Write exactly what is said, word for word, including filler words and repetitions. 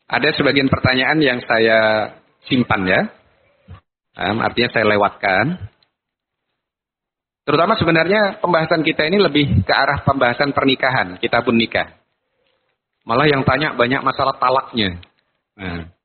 Ada sebagian pertanyaan yang saya simpan ya. Um, artinya saya lewatkan. Terutama sebenarnya pembahasan kita ini lebih ke arah pembahasan pernikahan, kitabun nikah. Malah yang tanya banyak masalah talaknya. Nah,